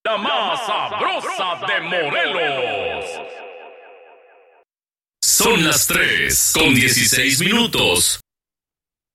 la más sabrosa de Morelos. Son las 3:16.